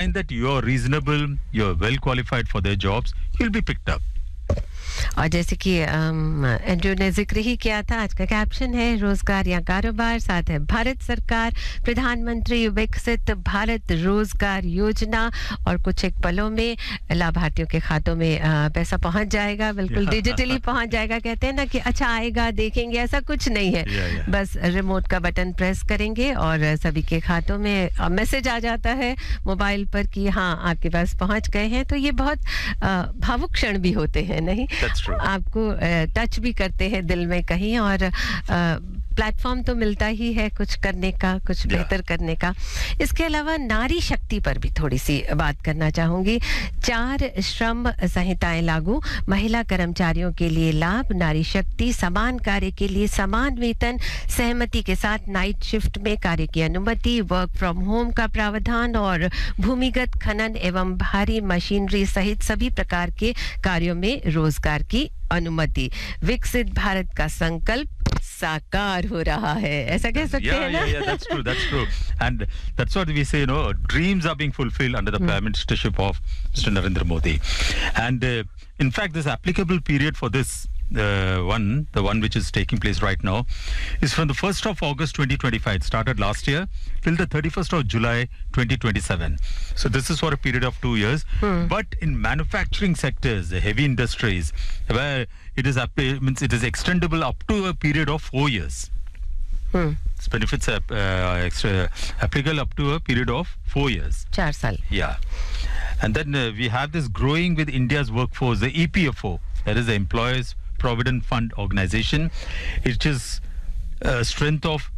find that you are reasonable, you are well qualified for their jobs, you'll be picked up. और जैसे कि Andrew ने जिक्र ही किया था, आज का कैप्शन है रोजगार या कारोबार, साथ है भारत सरकार प्रधानमंत्री विकसित भारत रोजगार योजना, और कुछ एक पलों में लाभार्थियों के खातों में पैसा पहुंच जाएगा, बिल्कुल डिजिटली पहुंच जाएगा. कहते हैं ना कि अच्छा आएगा देखेंगे, ऐसा कुछ नहीं है. बस रिमोट का बटन प्रेस करेंगे और सभी के खातों में मैसेज आ जाता है मोबाइल पर कि हाँ आपके पास पहुंच गए हैं. तो ये बहुत भावुक क्षण भी होते हैं, नहीं? आपको टच भी करते हैं दिल में कहीं, और प्लेटफॉर्म तो मिलता ही है कुछ करने का, कुछ बेहतर करने का. इसके अलावा नारी शक्ति पर भी थोड़ी सी बात करना चाहूंगी. 4 श्रम संहिताएं लागू, महिला कर्मचारियों के लिए लाभ, नारी शक्ति, समान कार्य के लिए समान वेतन, सहमति के साथ नाइट शिफ्ट में कार्य की अनुमति, वर्क फ्रॉम होम का प्रावधान, और भूमिगत खनन एवं भारी मशीनरी सहित सभी प्रकार के कार्यों में रोजगार की अनुमति. विकसित भारत का संकल्प साकार हो रहा है, ऐसा कह सकते हैं ना? Yeah, that's true. And that's what we say, dreams are being fulfilled under the Prime Ministership of Mr. Narendra Modi. And in fact, this applicable period for this the one which is taking place right now, is from the 1st of August 2025. It started last year till the 31st of July 2027. So this is for a period of 2 years. But in manufacturing sectors, the heavy industries, where it is extendable up to a period of 4 years. Its benefits are applicable up to a period of 4 years. 4 saal. Yeah. And then we have this growing with India's workforce, the EPFO, that is the Employers Provident Fund Organization. It is a strength of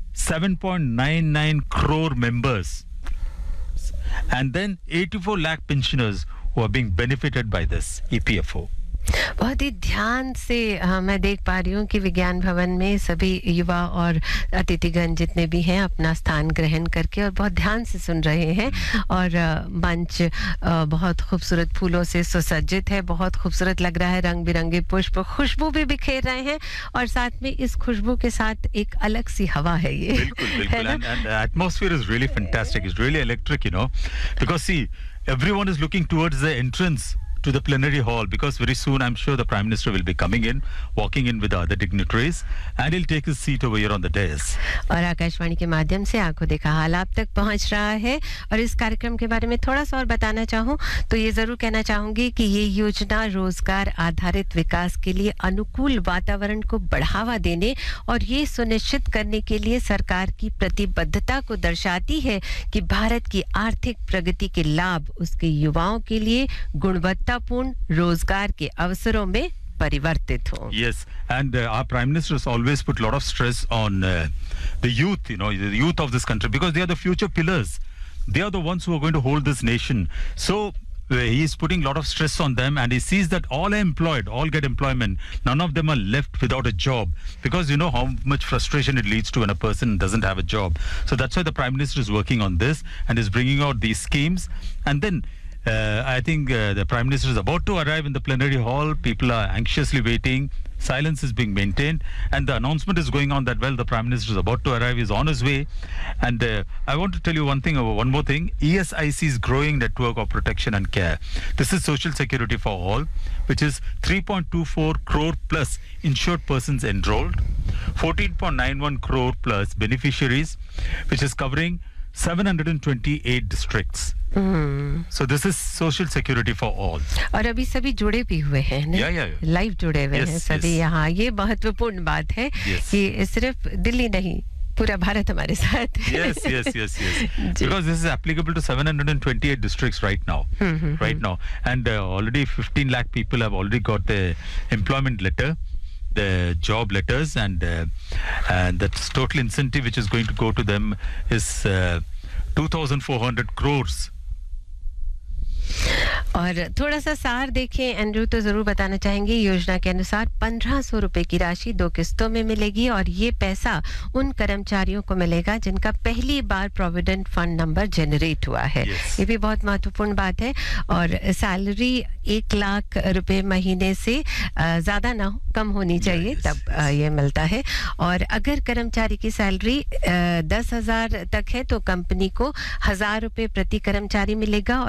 7.99 crore members. And then 84 lakh pensioners who are being benefited by this EPFO. बहुत ही ध्यान से मैं देख पा रही हूँ कि विज्ञान भवन में सभी युवा और अतिथिगण जितने भी हैं अपना स्थान ग्रहण करके और बहुत ध्यान से सुन रहे हैं. और मंच बहुत खूबसूरत फूलों से सुसज्जित है, बहुत खूबसूरत लग रहा है, रंग बिरंगे पुष्प, खुशबू भी बिखेर रहे हैं, और साथ में इस खुशबू के साथ एक अलग सी हवा है ये. बिल्कुल. And the atmosphere is really fantastic. It's really electric, because see, everyone is looking towards the entrance to the plenary hall, because very soon I'm sure the Prime Minister will be coming in, walking in with the other dignitaries, and he'll take his seat over here on the dais. और आकाशवाणी के माध्यम से आंखों देखा हाल आप तक पहुंच रहा है. और इस कार्यक्रम के बारे में थोड़ा सा और बताना चाहूं तो ये जरूर कहना चाहूंगी कि ये योजना रोजगार आधारित विकास के लिए अनुकूल वातावरण को बढ़ावा देने और ये सुनिश्चित करने के लिए सरकार की प्रतिबद्धता को दर्शाती है कि भारत की आर्थिक प्रगति के लाभ उसके युवाओं के लिए गुणवत्ता पूर्ण रोजगार के अवसरों में परिवर्तित हो. Yes, and our Prime Minister has always put a lot of stress on the youth, the youth of this country, because they are the future pillars. They are the ones who are going to hold this nation. So he is putting a lot of stress on them, and he sees that all are employed, all get employment. None of them are left without a job, because you know how much frustration it leads to when a person doesn't have a job. So that's why the Prime Minister is working on this and is bringing out these schemes. And then I think the Prime Minister is about to arrive in the plenary hall. People are anxiously waiting. Silence is being maintained, and the announcement is going on that, well, the Prime Minister is about to arrive, is on his way. And I want to tell you one more thing. ESIC's growing network of protection and care. This is Social Security for All, which is 3.24 crore plus insured persons enrolled, 14.91 crore plus beneficiaries, which is covering 728 districts. So this is Social Security for All. और अभी सभी जुड़े भी हुए हैं ना? Live जुड़े हुए हैं सभी यहाँ. ये महत्वपूर्ण बात है कि सिर्फ दिल्ली नहीं, पूरा भारत हमारे साथ है. Yes. Because this is applicable to 728 districts right now. And already 15 lakh people have already got the employment letter, the job letters, and that total incentive which is going to go to them is 2,400 crores. और थोड़ा सा सार देखें Andrew तो जरूर बताना चाहेंगे. योजना के अनुसार 1500 रुपए की राशि 2 किस्तों में मिलेगी और ये पैसा उन कर्मचारियों को मिलेगा जिनका पहली बार प्रोविडेंट फंड नंबर जनरेट हुआ है. ये भी बहुत महत्वपूर्ण बात है. और सैलरी 1 लाख रुपए महीने से ज्यादा ना हो, कम होनी चाहिए, तब ये मिलता है. और अगर कर्मचारी की सैलरी 10,000 तक है तो कंपनी को 1,000 रुपए प्रति कर्मचारी मिलेगा.